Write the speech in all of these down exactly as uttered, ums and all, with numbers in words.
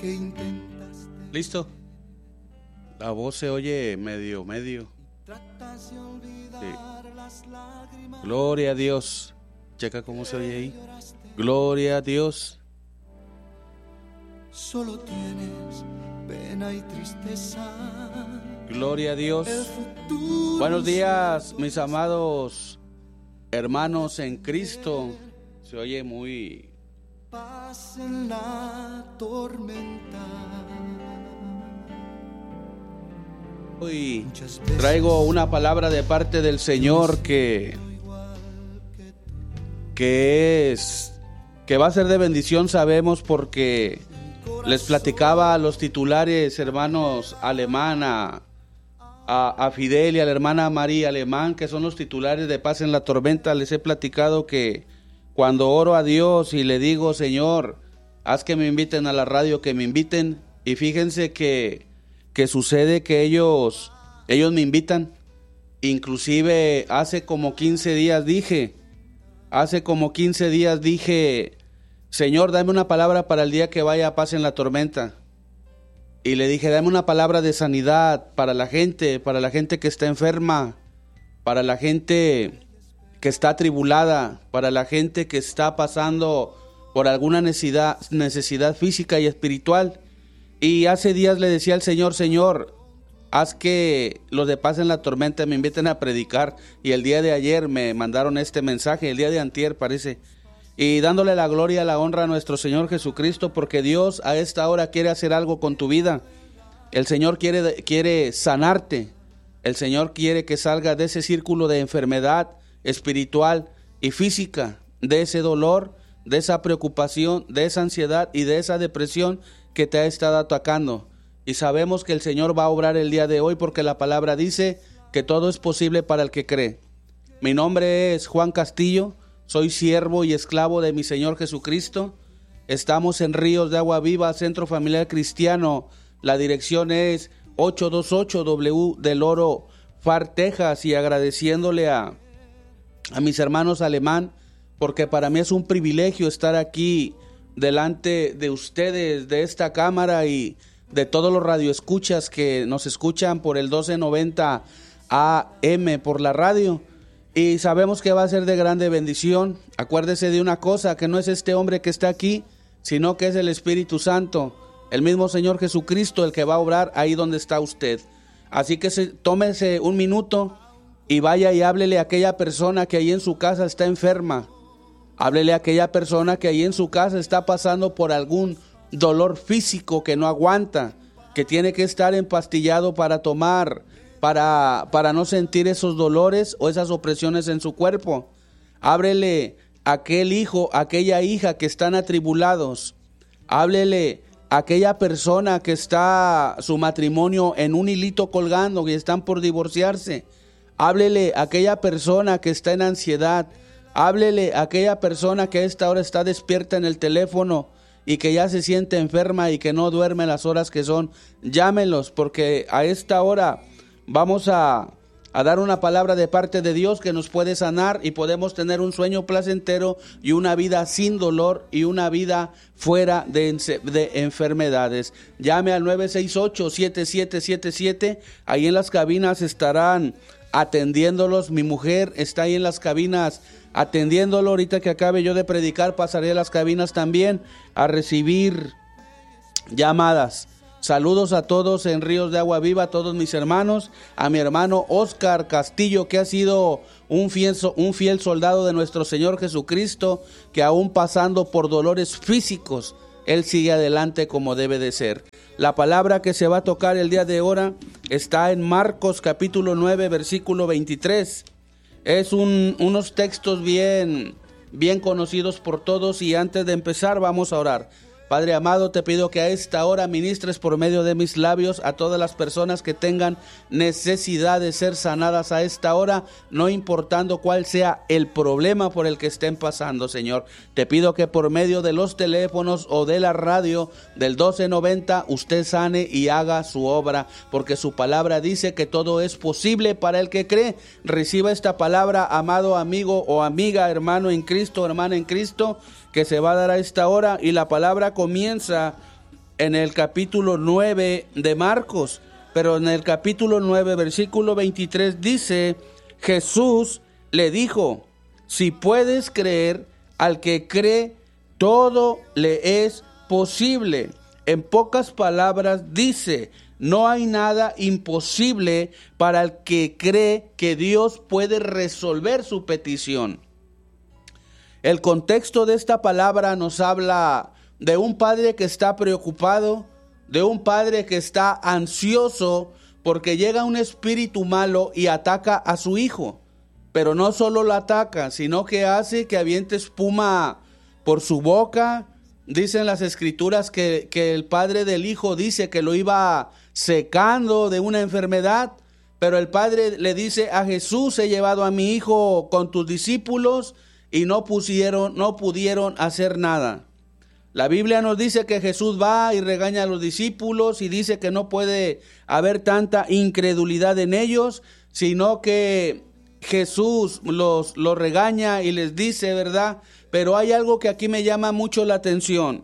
¿Listo? La voz se oye medio, medio. Sí. Gloria a Dios. Checa cómo se oye ahí. Gloria a Dios. Solo tienes pena y tristeza. Gloria a Dios. Buenos días, mis amados hermanos en Cristo. Se oye muy... Paz en la tormenta. Hoy traigo una palabra de parte del Señor que que es que va a ser de bendición, sabemos, porque les platicaba a los titulares, hermanos Alemán, a, a, a Fidel y a la hermana María Alemán, que son los titulares de Paz en la Tormenta. Les he platicado que cuando oro a Dios y le digo, Señor, haz que me inviten a la radio, que me inviten, y fíjense que que sucede que ellos, ellos me invitan. Inclusive hace como quince días dije, hace como quince días dije, Señor, dame una palabra para el día que vaya a Paz en la Tormenta. Y le dije, dame una palabra de sanidad para la gente, para la gente que está enferma, para la gente que está atribulada, para la gente que está pasando por alguna necesidad, necesidad física y espiritual. Y hace días le decía al Señor, Señor, haz que los de Paz en la Tormenta me inviten a predicar. Y el día de ayer me mandaron este mensaje, el día de antier parece. Y dándole la gloria y la honra a nuestro Señor Jesucristo, porque Dios a esta hora quiere hacer algo con tu vida. El Señor quiere, quiere sanarte. El Señor quiere que salgas de ese círculo de enfermedad espiritual y física, de ese dolor, de esa preocupación, de esa ansiedad y de esa depresión que te ha estado atacando. Y sabemos que el Señor va a obrar el día de hoy, porque la palabra dice que todo es posible para el que cree. Mi nombre es Juan Castillo, soy siervo y esclavo de mi Señor Jesucristo. Estamos en Ríos de Agua Viva, Centro Familiar Cristiano. La dirección es ochocientos veintiocho W del Oro, Far, Texas, y agradeciéndole a, a mis hermanos Alemán, porque para mí es un privilegio estar aquí delante de ustedes, de esta cámara y de todos los radioescuchas que nos escuchan por el doce noventa A M por la radio, y sabemos que va a ser de grande bendición. Acuérdese de una cosa, que no es este hombre que está aquí, sino que es el Espíritu Santo, el mismo Señor Jesucristo, el que va a obrar ahí donde está usted. Así que se, tómese un minuto y vaya y háblele a aquella persona que ahí en su casa está enferma. Háblele a aquella persona que ahí en su casa está pasando por algún dolor físico que no aguanta, que tiene que estar empastillado para tomar, para, para no sentir esos dolores o esas opresiones en su cuerpo. Háblele a aquel hijo, a aquella hija que están atribulados. Háblele a aquella persona que está su matrimonio en un hilito colgando y están por divorciarse. Háblele a aquella persona que está en ansiedad. Háblele a aquella persona que a esta hora está despierta en el teléfono y que ya se siente enferma y que no duerme las horas que son. Llámelos, porque a esta hora vamos a, a dar una palabra de parte de Dios que nos puede sanar y podemos tener un sueño placentero y una vida sin dolor y una vida fuera de, de enfermedades. Llame al nueve seis ocho, siete siete siete siete. Ahí en las cabinas estarán atendiéndolos. Mi mujer está ahí en las cabinas atendiéndolo. Ahorita que acabe yo de predicar, pasaré a las cabinas también a recibir llamadas. Saludos a todos en Ríos de Agua Viva, a todos mis hermanos, a mi hermano Oscar Castillo, que ha sido un fiel, un fiel soldado de nuestro Señor Jesucristo, que aún pasando por dolores físicos, él sigue adelante como debe de ser. La palabra que se va a tocar el día de hoy está en Marcos capítulo nueve, versículo veintitrés. Es un, unos textos bien, bien conocidos por todos, y antes de empezar vamos a orar. Padre amado, te pido que a esta hora ministres por medio de mis labios a todas las personas que tengan necesidad de ser sanadas a esta hora, no importando cuál sea el problema por el que estén pasando, Señor. Te pido que por medio de los teléfonos o de la radio del doce noventa usted sane y haga su obra, porque su palabra dice que todo es posible para el que cree. Reciba esta palabra, amado amigo o amiga, hermano en Cristo, hermana en Cristo, que se va a dar a esta hora, y la palabra comienza en el capítulo nueve de Marcos, pero en el capítulo nueve, versículo veintitrés dice, Jesús le dijo, si puedes creer, al que cree, todo le es posible. En pocas palabras dice, no hay nada imposible para el que cree que Dios puede resolver su petición. El contexto de esta palabra nos habla de un padre que está preocupado, de un padre que está ansioso porque llega un espíritu malo y ataca a su hijo. Pero no solo lo ataca, sino que hace que aviente espuma por su boca. Dicen las escrituras que, que el padre del hijo dice que lo iba secando de una enfermedad, pero el padre le dice a Jesús, he llevado a mi hijo con tus discípulos y no pusieron, no pudieron hacer nada. La Biblia nos dice que Jesús va y regaña a los discípulos y dice que no puede haber tanta incredulidad en ellos, sino que Jesús los, los regaña y les dice, ¿verdad? Pero hay algo que aquí me llama mucho la atención.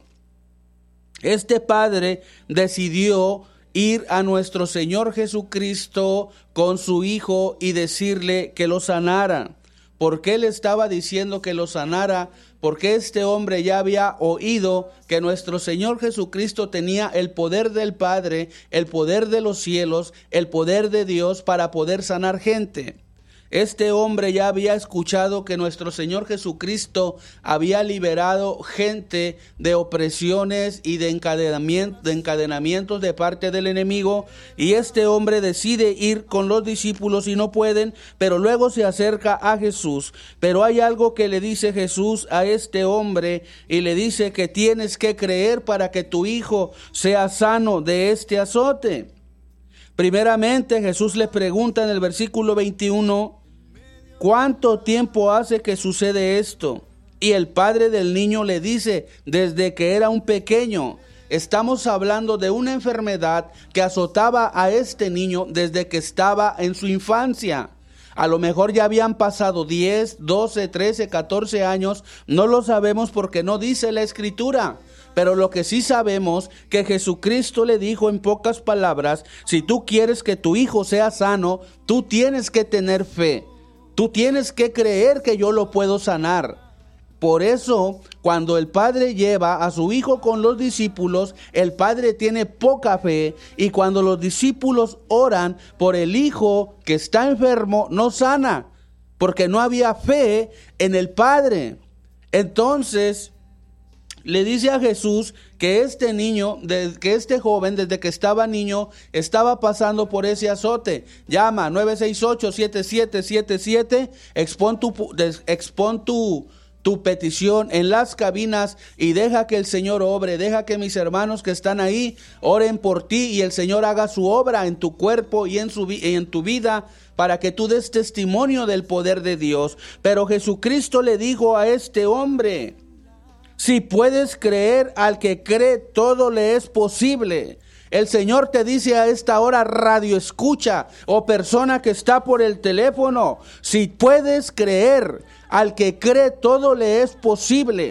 Este padre decidió ir a nuestro Señor Jesucristo con su hijo y decirle que lo sanara. ¿Por qué le estaba diciendo que lo sanara? Porque este hombre ya había oído que nuestro Señor Jesucristo tenía el poder del Padre, el poder de los cielos, el poder de Dios para poder sanar gente. Este hombre ya había escuchado que nuestro Señor Jesucristo había liberado gente de opresiones y de encadenamientos, de encadenamientos de parte del enemigo, y este hombre decide ir con los discípulos y no pueden, pero luego se acerca a Jesús. Pero hay algo que le dice Jesús a este hombre y le dice que tienes que creer para que tu hijo sea sano de este azote. Primeramente, Jesús le pregunta en el versículo veintiuno, ¿cuánto tiempo hace que sucede esto? Y el padre del niño le dice, desde que era un pequeño. Estamos hablando de una enfermedad que azotaba a este niño desde que estaba en su infancia. A lo mejor ya habían pasado diez, doce, trece, catorce años, no lo sabemos porque no dice la Escritura. Pero lo que sí sabemos, que Jesucristo le dijo en pocas palabras, si tú quieres que tu hijo sea sano, tú tienes que tener fe. Tú tienes que creer que yo lo puedo sanar. Por eso, cuando el padre lleva a su hijo con los discípulos, el padre tiene poca fe, y cuando los discípulos oran por el hijo que está enfermo, no sana, porque no había fe en el padre. Entonces, le dice a Jesús que este niño, que este joven, desde que estaba niño, estaba pasando por ese azote. Llama nueve seis ocho, siete siete siete siete, expon tu, expon tu, tu petición en las cabinas y deja que el Señor obre, deja que mis hermanos que están ahí oren por ti y el Señor haga su obra en tu cuerpo y en, su, y en tu vida, para que tú des testimonio del poder de Dios. Pero Jesucristo le dijo a este hombre, si puedes creer, al que cree todo le es posible. El Señor te dice a esta hora, radio escucha o persona que está por el teléfono, si puedes creer, al que cree todo le es posible.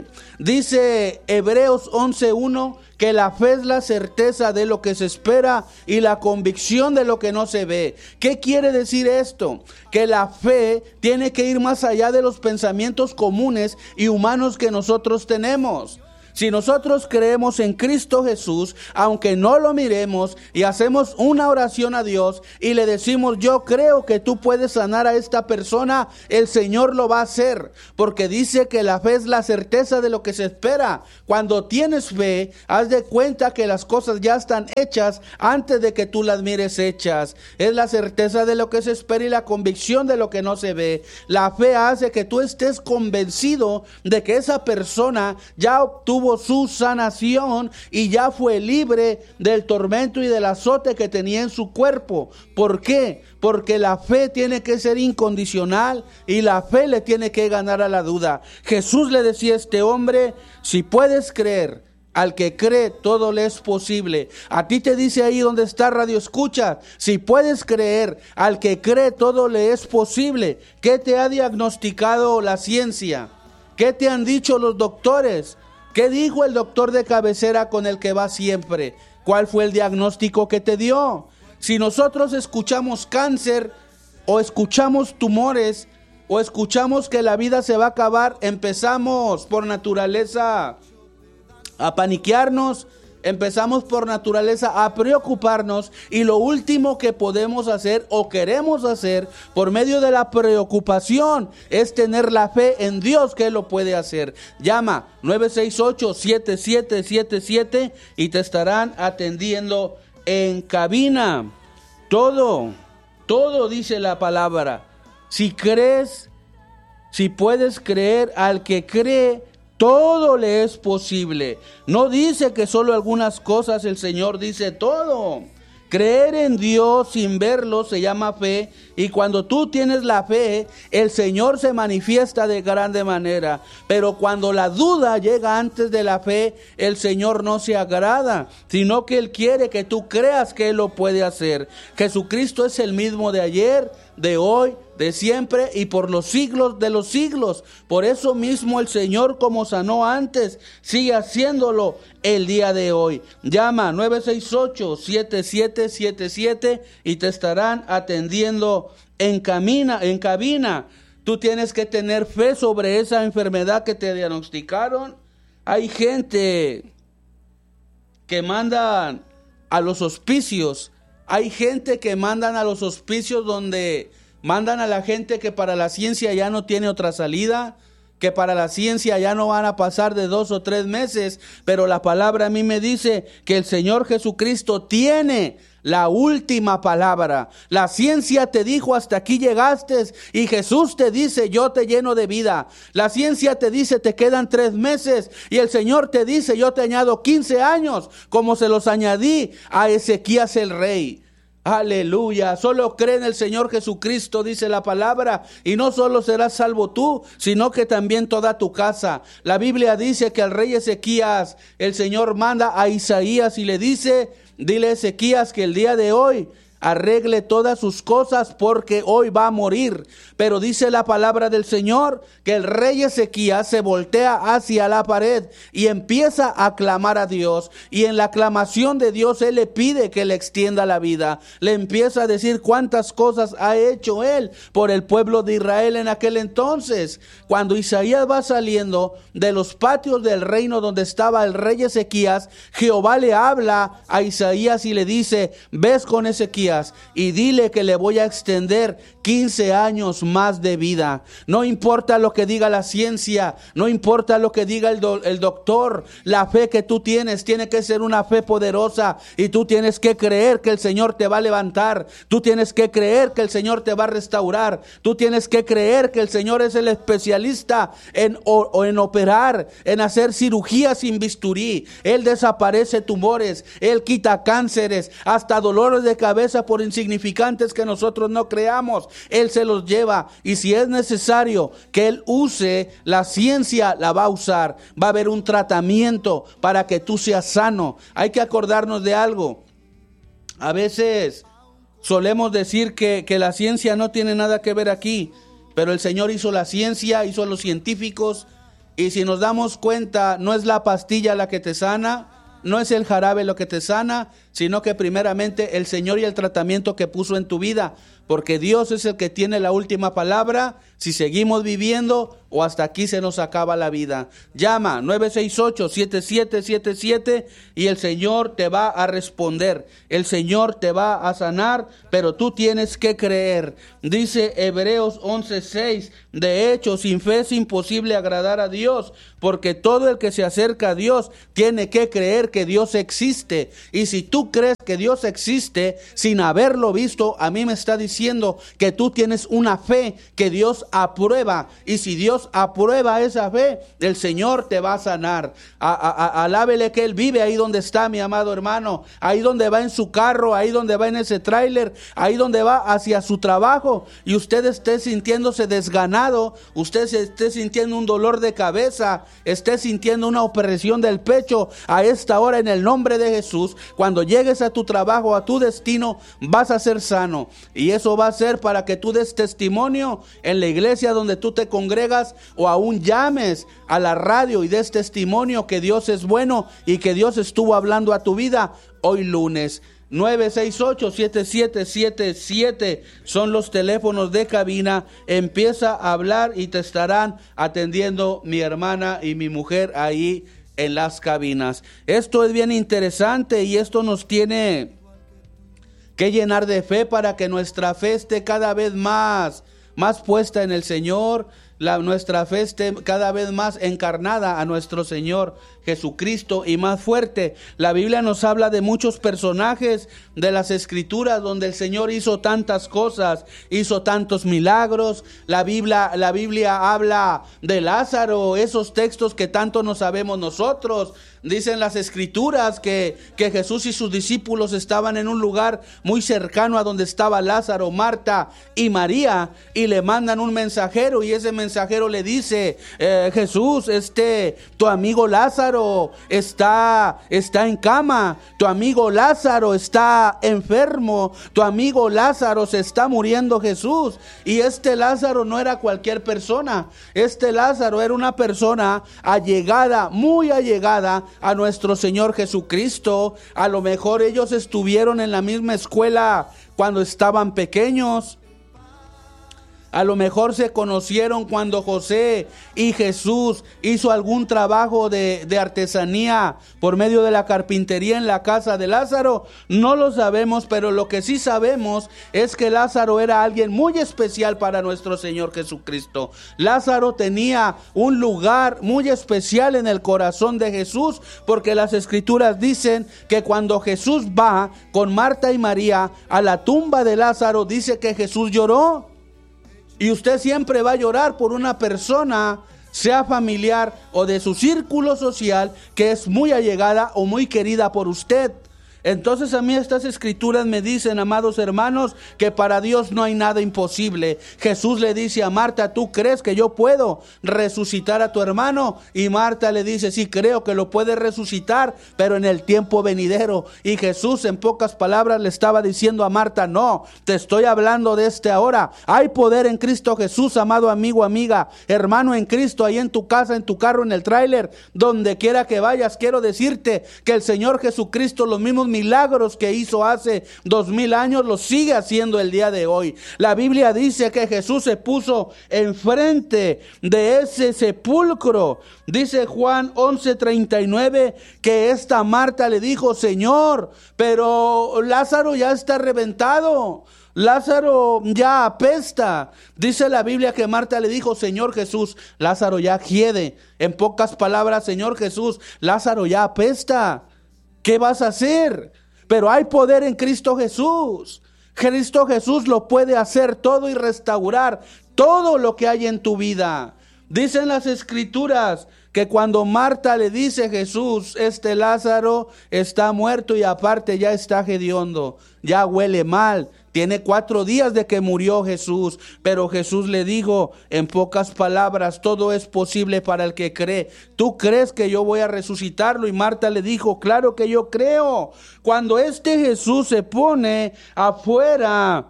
Dice Hebreos once uno que la fe es la certeza de lo que se espera y la convicción de lo que no se ve. ¿Qué quiere decir esto? Que la fe tiene que ir más allá de los pensamientos comunes y humanos que nosotros tenemos. Si nosotros creemos en Cristo Jesús, aunque no lo miremos, y hacemos una oración a Dios y le decimos, yo creo que tú puedes sanar a esta persona, el Señor lo va a hacer, porque dice que la fe es la certeza de lo que se espera. Cuando tienes fe, haz de cuenta que las cosas ya están hechas antes de que tú las mires hechas. Es la certeza de lo que se espera y la convicción de lo que no se ve. La fe hace que tú estés convencido de que esa persona ya obtuvo su sanación y ya fue libre del tormento y del azote que tenía en su cuerpo. ¿Por qué? Porque la fe tiene que ser incondicional y la fe le tiene que ganar a la duda. Jesús le decía a este hombre, si puedes creer, al que cree todo le es posible. A ti te dice ahí donde está Radio Escucha, si puedes creer, al que cree todo le es posible. ¿Qué te ha diagnosticado la ciencia? ¿Qué te han dicho los doctores? ¿Qué dijo el doctor de cabecera con el que va siempre? ¿Cuál fue el diagnóstico que te dio? Si nosotros escuchamos cáncer o escuchamos tumores o escuchamos que la vida se va a acabar, empezamos por naturaleza a paniquearnos, empezamos por naturaleza a preocuparnos, y lo último que podemos hacer o queremos hacer por medio de la preocupación es tener la fe en Dios que Él lo puede hacer. Llama nueve seis ocho, siete siete siete siete y te estarán atendiendo en cabina. Todo, todo dice la palabra. Si crees, si puedes creer, al que cree, todo le es posible. No dice que solo algunas cosas, el Señor dice todo. Creer en Dios sin verlo se llama fe, y cuando tú tienes la fe, el Señor se manifiesta de grande manera. Pero cuando la duda llega antes de la fe, el Señor no se agrada, sino que Él quiere que tú creas que Él lo puede hacer. Jesucristo es el mismo de ayer, de hoy, de siempre y por los siglos de los siglos. Por eso mismo el Señor, como sanó antes, sigue haciéndolo el día de hoy. Llama nueve seis ocho, siete siete siete siete y te estarán atendiendo en, camina, en cabina. Tú tienes que tener fe sobre esa enfermedad que te diagnosticaron. Hay gente que mandan a los hospicios. Hay gente que mandan a los hospicios donde mandan a la gente que para la ciencia ya no tiene otra salida, que para la ciencia ya no van a pasar de dos o tres meses, pero la palabra a mí me dice que el Señor Jesucristo tiene la última palabra. La ciencia te dijo hasta aquí llegaste, y Jesús te dice yo te lleno de vida. La ciencia te dice te quedan tres meses, y el Señor te dice yo te añado quince años, como se los añadí a Ezequías el rey. Aleluya, solo cree en el Señor Jesucristo, dice la palabra, y no solo serás salvo tú, sino que también toda tu casa. La Biblia dice que al rey Ezequías, el Señor manda a Isaías y le dice, dile a Ezequías que el día de hoy arregle todas sus cosas porque hoy va a morir. Pero dice la palabra del Señor que el rey Ezequías se voltea hacia la pared y empieza a clamar a Dios, y en la aclamación de Dios él le pide que le extienda la vida. Le empieza a decir cuántas cosas ha hecho él por el pueblo de Israel en aquel entonces. Cuando Isaías va saliendo de los patios del reino donde estaba el rey Ezequías, Jehová le habla a Isaías y le dice, ves con Ezequías y dile que le voy a extender quince años más de vida. No importa lo que diga la ciencia, no importa lo que diga el, do, el doctor, la fe que tú tienes tiene que ser una fe poderosa, y tú tienes que creer que el Señor te va a levantar, tú tienes que creer que el Señor te va a restaurar, tú tienes que creer que el Señor es el especialista en, o, o en operar, en hacer cirugía sin bisturí. Él desaparece tumores, Él quita cánceres, hasta dolores de cabeza por insignificantes que nosotros no creamos, Él se los lleva. Y si es necesario que Él use la ciencia, la va a usar. Va a haber un tratamiento para que tú seas sano. Hay que acordarnos de algo. A veces solemos decir que, que la ciencia no tiene nada que ver aquí, pero el Señor hizo la ciencia, hizo a los científicos, y si nos damos cuenta, no es la pastilla la que te sana, no es el jarabe lo que te sana, sino que primeramente el Señor y el tratamiento que puso en tu vida, porque Dios es el que tiene la última palabra, si seguimos viviendo o hasta aquí se nos acaba la vida. Llama nueve seis ocho, siete siete siete siete y el Señor te va a responder, el Señor te va a sanar, pero tú tienes que creer. Dice Hebreos once seis, de hecho sin fe es imposible agradar a Dios, porque todo el que se acerca a Dios tiene que creer que Dios existe, y si tú crees que Dios existe sin haberlo visto, a mí me está diciendo que tú tienes una fe que Dios aprueba, y si Dios aprueba esa fe, el Señor te va a sanar. A, a, a, alábele que Él vive ahí donde está, mi amado hermano, ahí donde va en su carro, ahí donde va en ese tráiler, ahí donde va hacia su trabajo, y usted esté sintiéndose desganado, usted se esté sintiendo un dolor de cabeza, esté sintiendo una opresión del pecho, a esta hora en el nombre de Jesús, cuando llegues a tu tu trabajo, a tu destino, vas a ser sano. Y eso va a ser para que tú des testimonio en la iglesia donde tú te congregas, o aún llames a la radio y des testimonio que Dios es bueno y que Dios estuvo hablando a tu vida hoy lunes. nueve seis ocho, siete siete siete siete son los teléfonos de cabina. Empieza a hablar y te estarán atendiendo mi hermana y mi mujer ahí en las cabinas. Esto es bien interesante y esto nos tiene que llenar de fe para que nuestra fe esté cada vez más, más puesta en el Señor. La, nuestra fe esté cada vez más encarnada a nuestro Señor Jesucristo y más fuerte. La Biblia nos habla de muchos personajes de las Escrituras donde el Señor hizo tantas cosas, hizo tantos milagros. La Biblia, la Biblia habla de Lázaro, esos textos que tanto no sabemos nosotros. Dicen las Escrituras que, que Jesús y sus discípulos estaban en un lugar muy cercano a donde estaba Lázaro, Marta y María, y le mandan un mensajero, y ese mensajero le dice, eh, Jesús, este, tu amigo Lázaro está, está en cama, tu amigo Lázaro está enfermo, tu amigo Lázaro se está muriendo, Jesús. Y este Lázaro no era cualquier persona, este Lázaro era una persona allegada, muy allegada a nuestro Señor Jesucristo. A lo mejor ellos estuvieron en la misma escuela cuando estaban pequeños. A lo mejor se conocieron cuando José y Jesús hizo algún trabajo de, de artesanía por medio de la carpintería en la casa de Lázaro. No lo sabemos, pero lo que sí sabemos es que Lázaro era alguien muy especial para nuestro Señor Jesucristo. Lázaro tenía un lugar muy especial en el corazón de Jesús, porque las Escrituras dicen que cuando Jesús va con Marta y María a la tumba de Lázaro, dice que Jesús lloró. Y usted siempre va a llorar por una persona, sea familiar o de su círculo social, que es muy allegada o muy querida por usted. Entonces a mí estas escrituras me dicen, amados hermanos, que para Dios no hay nada imposible. Jesús le dice a Marta, ¿tú crees que yo puedo resucitar a tu hermano? Y Marta le dice, sí, creo que lo puede resucitar, pero en el tiempo venidero. Y Jesús en pocas palabras le estaba diciendo a Marta, no, te estoy hablando de este ahora. Hay poder en Cristo Jesús, amado amigo, amiga, hermano en Cristo, ahí en tu casa, en tu carro, en el tráiler, donde quiera que vayas. Quiero decirte que el Señor Jesucristo, los mismos milagros que hizo hace dos mil años, los sigue haciendo el día de hoy. La Biblia dice que Jesús se puso enfrente de ese sepulcro. Dice Juan once treinta y nueve que esta Marta le dijo, Señor, pero Lázaro ya está reventado. Lázaro ya apesta. Dice la Biblia que Marta le dijo, Señor Jesús, Lázaro ya hiede. En pocas palabras, Señor Jesús, Lázaro ya apesta. ¿Qué vas a hacer? Pero hay poder en Cristo Jesús. Cristo Jesús lo puede hacer todo y restaurar todo lo que hay en tu vida. Dicen las Escrituras que cuando Marta le dice a Jesús, este Lázaro está muerto y aparte ya está hediondo, ya huele mal. Tiene cuatro días de que murió Jesús, pero Jesús le dijo en pocas palabras, todo es posible para el que cree. ¿Tú crees que yo voy a resucitarlo? Y Marta le dijo, claro que yo creo. Cuando este Jesús se pone afuera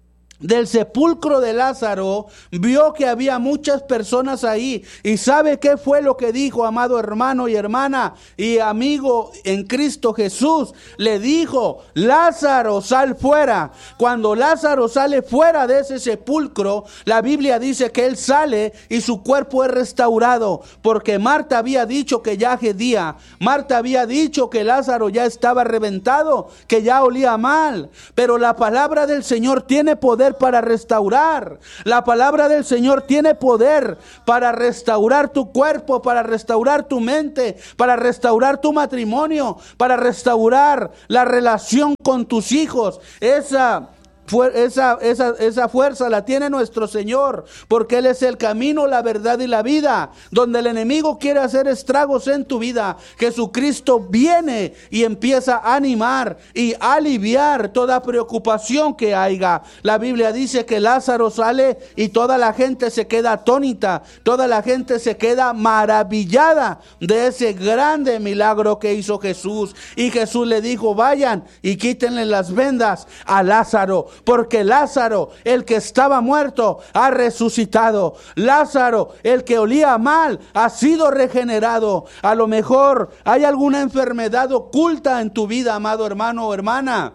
del sepulcro de Lázaro, vio que había muchas personas ahí. ¿Y sabe qué fue lo que dijo, amado hermano y hermana y amigo en Cristo Jesús? Le dijo, Lázaro, sal fuera. Cuando Lázaro sale fuera de ese sepulcro, la Biblia dice que él sale y su cuerpo es restaurado, porque Marta había dicho que ya hedía. Marta había dicho que Lázaro ya estaba reventado, que ya olía mal. Pero la palabra del Señor tiene poder para restaurar. La palabra del Señor tiene poder para restaurar tu cuerpo, para restaurar tu mente, para restaurar tu matrimonio, para restaurar la relación con tus hijos. Esa Esa, esa, esa fuerza la tiene nuestro Señor, porque Él es el camino, la verdad y la vida. Donde el enemigo quiere hacer estragos en tu vida, Jesucristo viene y empieza a animar y aliviar toda preocupación que haya. La Biblia dice que Lázaro sale y toda la gente se queda atónita, toda la gente se queda maravillada de ese grande milagro que hizo Jesús. Y Jesús le dijo: vayan y quítenle las vendas a Lázaro, porque Lázaro, el que estaba muerto, ha resucitado. Lázaro, el que olía mal, ha sido regenerado. A lo mejor hay alguna enfermedad oculta en tu vida, amado hermano o hermana,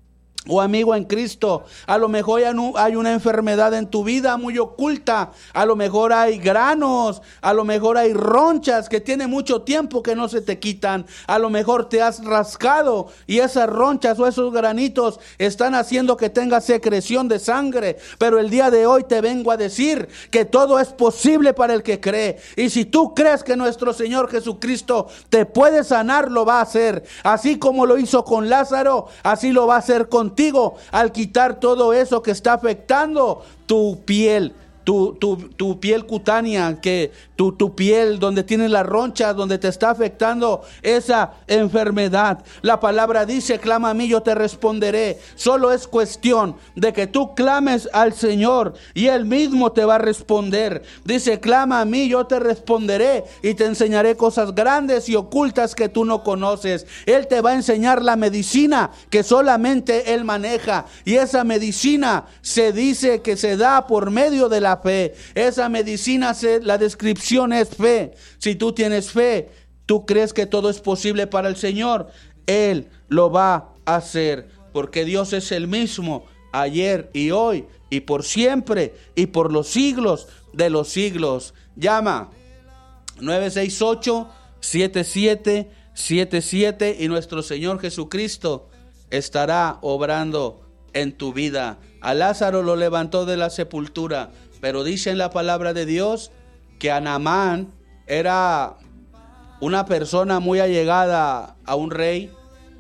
o amigo en Cristo. A lo mejor hay una enfermedad en tu vida muy oculta. A lo mejor hay granos, a lo mejor hay ronchas que tiene mucho tiempo que no se te quitan. A lo mejor te has rascado y esas ronchas o esos granitos están haciendo que tengas secreción de sangre. Pero el día de hoy te vengo a decir que todo es posible para el que cree. Y si tú crees que nuestro Señor Jesucristo te puede sanar, lo va a hacer. Así como lo hizo con Lázaro, así lo va a hacer contigo. Al quitar todo eso que está afectando tu piel, tu, tu, tu piel cutánea, que tu, tu piel donde tienes las ronchas, donde te está afectando esa enfermedad. La palabra dice: clama a mí, yo te responderé. Solo es cuestión de que tú clames al Señor y Él mismo te va a responder. Dice: clama a mí, yo te responderé y te enseñaré cosas grandes y ocultas que tú no conoces. Él te va a enseñar la medicina que solamente Él maneja, y esa medicina se dice que se da por medio de la fe. Esa medicina, se, la descripción es fe. Si tú tienes fe, tú crees que todo es posible para el Señor, Él lo va a hacer, porque Dios es el mismo ayer y hoy y por siempre y por los siglos de los siglos. Llama nueve seis ocho, siete siete siete siete y nuestro Señor Jesucristo estará obrando en tu vida. A Lázaro lo levantó de la sepultura, pero dice en la palabra de Dios que Naamán era una persona muy allegada a un rey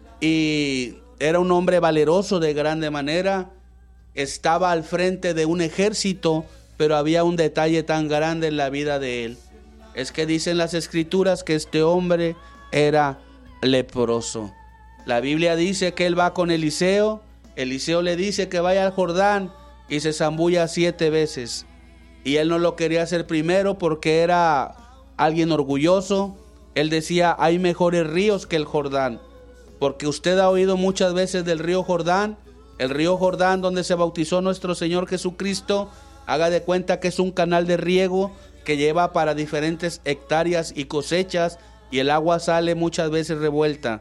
y era un hombre valeroso de grande manera. Estaba al frente de un ejército, pero había un detalle tan grande en la vida de él. Es que dicen las escrituras que este hombre era leproso. La Biblia dice que él va con Eliseo. Eliseo le dice que vaya al Jordán y se zambulla siete veces. Y él no lo quería hacer primero porque era alguien orgulloso. Él decía: hay mejores ríos que el Jordán. Porque usted ha oído muchas veces del río Jordán. El río Jordán donde se bautizó nuestro Señor Jesucristo. Haga de cuenta que es un canal de riego que lleva para diferentes hectáreas y cosechas, y el agua sale muchas veces revuelta.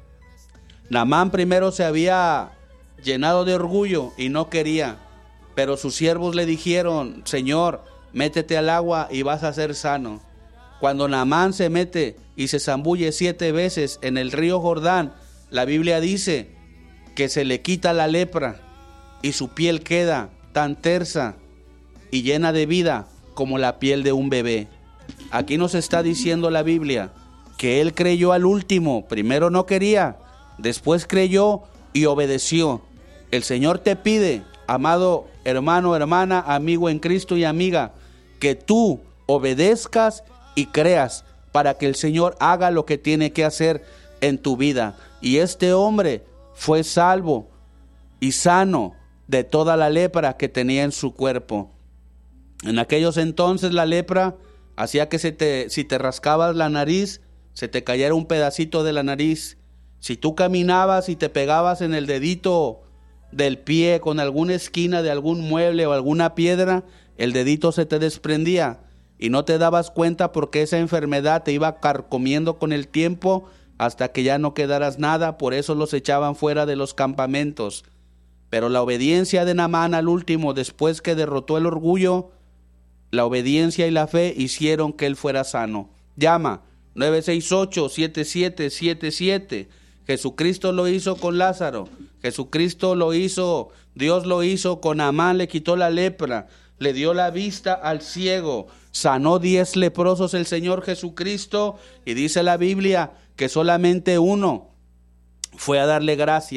Naamán primero se había llenado de orgullo y no quería, pero sus siervos le dijeron: Señor, métete al agua y vas a ser sano. Cuando Naamán se mete y se zambulle siete veces en el río Jordán, la Biblia dice que se le quita la lepra y su piel queda tan tersa y llena de vida como la piel de un bebé. Aquí nos está diciendo la Biblia que él creyó al último. Primero no quería, después creyó y obedeció. El Señor te pide, amado hermano, hermana, amigo en Cristo y amiga, que tú obedezcas y creas para que el Señor haga lo que tiene que hacer en tu vida. Y este hombre fue salvo y sano de toda la lepra que tenía en su cuerpo. En aquellos entonces la lepra hacía que se te, si te rascabas la nariz, se te cayera un pedacito de la nariz. Si tú caminabas y te pegabas en el dedito del pie con alguna esquina de algún mueble o alguna piedra, el dedito se te desprendía y no te dabas cuenta, porque esa enfermedad te iba carcomiendo con el tiempo hasta que ya no quedaras nada. Por eso los echaban fuera de los campamentos. Pero la obediencia de Naamán al último, después que derrotó el orgullo, la obediencia y la fe hicieron que él fuera sano. Llama nueve seis ocho, siete siete siete siete. Jesucristo lo hizo con Lázaro. Jesucristo lo hizo, Dios lo hizo con Naamán, le quitó la lepra, le dio la vista al ciego, sanó diez leprosos el Señor Jesucristo, y dice la Biblia que solamente uno fue a darle gracias,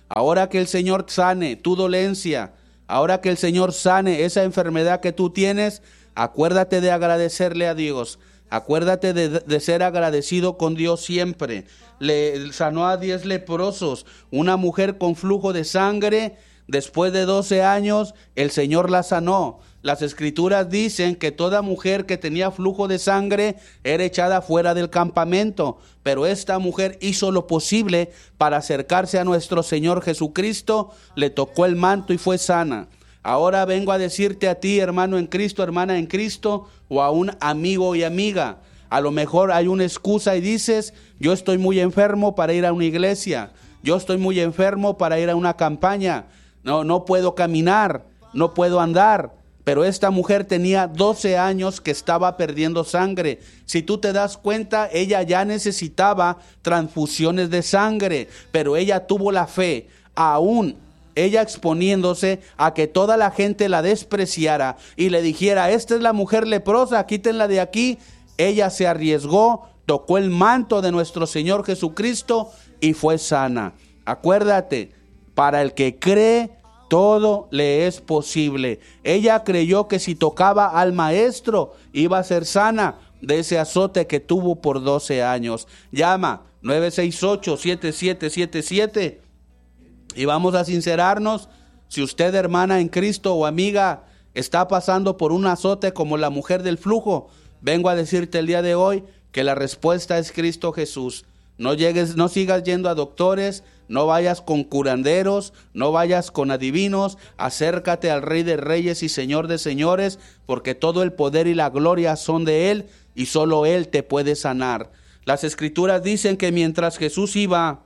Ahora que el Señor sane tu dolencia, ahora que el Señor sane esa enfermedad que tú tienes, acuérdate de agradecerle a Dios. Acuérdate de, de ser agradecido con Dios siempre. Le sanó a diez leprosos, una mujer con flujo de sangre. Después de doce años, el Señor la sanó. Las Escrituras dicen que toda mujer que tenía flujo de sangre era echada fuera del campamento, pero esta mujer hizo lo posible para acercarse a nuestro Señor Jesucristo, le tocó el manto y fue sana. Ahora vengo a decirte a ti, hermano en Cristo, hermana en Cristo, o a un amigo y amiga. A lo mejor hay una excusa y dices, yo estoy muy enfermo para ir a una iglesia, yo estoy muy enfermo para ir a una campaña, no, no puedo caminar, no puedo andar. Pero esta mujer tenía doce años que estaba perdiendo sangre. Si tú te das cuenta, ella ya necesitaba transfusiones de sangre, pero ella tuvo la fe, aún ella exponiéndose a que toda la gente la despreciara y le dijera, esta es la mujer leprosa, quítenla de aquí. Ella se arriesgó, tocó el manto de nuestro Señor Jesucristo y fue sana. Acuérdate, para el que cree, todo le es posible. Ella creyó que si tocaba al maestro iba a ser sana de ese azote que tuvo por doce años. Llama nueve seis ocho, siete siete siete siete y vamos a sincerarnos. Si usted, hermana en Cristo o amiga, está pasando por un azote como la mujer del flujo, vengo a decirte el día de hoy que la respuesta es Cristo Jesús. No llegues, no sigas yendo a doctores, no vayas con curanderos, no vayas con adivinos, acércate al Rey de Reyes y Señor de Señores, porque todo el poder y la gloria son de Él y solo Él te puede sanar. Las Escrituras dicen que mientras Jesús iba,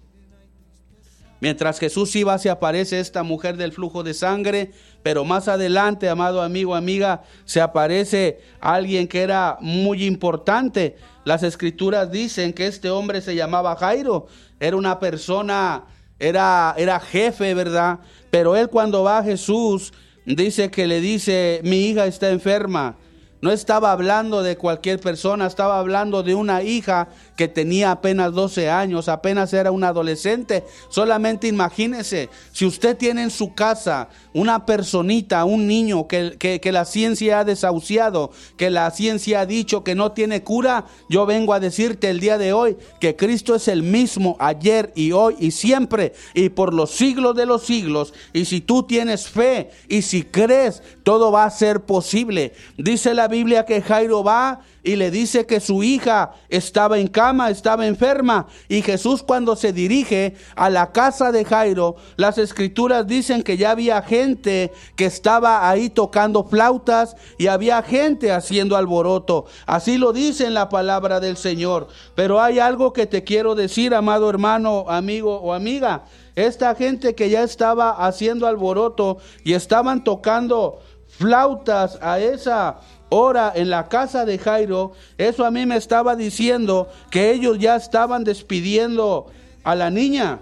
mientras Jesús iba se aparece esta mujer del flujo de sangre, pero más adelante, amado amigo, amiga, se aparece alguien que era muy importante. Las Escrituras dicen que este hombre se llamaba Jairo, era una persona, era, era jefe, ¿verdad? Pero él cuando va a Jesús, dice que le dice, mi hija está enferma. No estaba hablando de cualquier persona, estaba hablando de una hija que tenía apenas doce años, apenas era una adolescente. Solamente imagínese, si usted tiene en su casa una personita, un niño que, que, que la ciencia ha desahuciado, que la ciencia ha dicho que no tiene cura, yo vengo a decirte el día de hoy que Cristo es el mismo ayer y hoy y siempre y por los siglos de los siglos. Y si tú tienes fe y si crees, todo va a ser posible. Dice la Biblia que Jairo va y le dice que su hija estaba en cama, estaba enferma, y Jesús cuando se dirige a la casa de Jairo, las Escrituras dicen que ya había gente que estaba ahí tocando flautas y había gente haciendo alboroto. Así lo dice en la palabra del Señor. Pero hay algo que te quiero decir, amado hermano, amigo o amiga. Esta gente que ya estaba haciendo alboroto y estaban tocando flautas a esa hora en la casa de Jairo, eso a mí me estaba diciendo que ellos ya estaban despidiendo a la niña.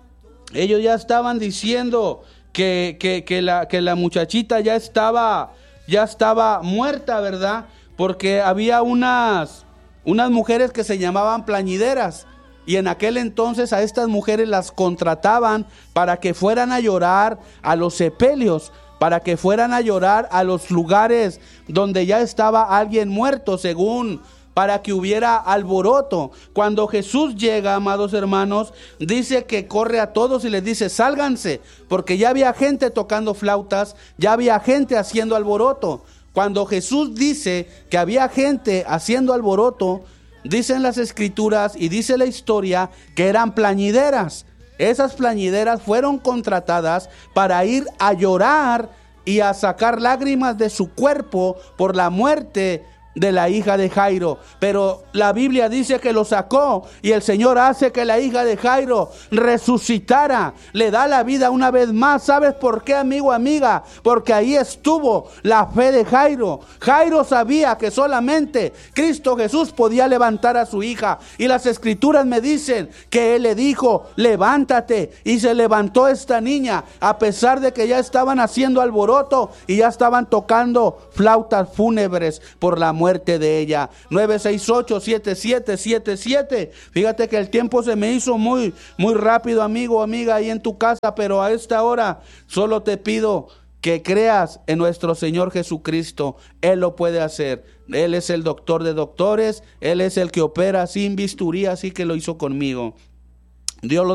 Ellos ya estaban diciendo que, que, que, la, que la muchachita ya estaba, ya estaba muerta, ¿verdad? Porque había unas, unas mujeres que se llamaban plañideras. Y en aquel entonces a estas mujeres las contrataban para que fueran a llorar a los sepelios, para que fueran a llorar a los lugares donde ya estaba alguien muerto, según para que hubiera alboroto. Cuando Jesús llega, amados hermanos, dice que corre a todos y les dice, sálganse, porque ya había gente tocando flautas, ya había gente haciendo alboroto. Cuando Jesús dice que había gente haciendo alboroto, dicen las Escrituras y dice la historia que eran plañideras. Esas plañideras fueron contratadas para ir a llorar y a sacar lágrimas de su cuerpo por la muerte de la hija de Jairo. Pero la Biblia dice que lo sacó y el Señor hace que la hija de Jairo resucitara, le da la vida una vez más. ¿Sabes por qué, amigo, amiga? Porque ahí estuvo la fe de Jairo. Jairo sabía que solamente Cristo Jesús podía levantar a su hija, y las Escrituras me dicen que él le dijo, levántate, y se levantó esta niña, a pesar de que ya estaban haciendo alboroto y ya estaban tocando flautas fúnebres por la muerte de ella. nueve seis ocho, siete siete siete siete. Fíjate que el tiempo se me hizo muy, muy rápido, amigo, amiga, ahí en tu casa, pero a esta hora solo te pido que creas en nuestro Señor Jesucristo. Él lo puede hacer. Él es el doctor de doctores. Él es el que opera sin bisturí, así que lo hizo conmigo. Dios lo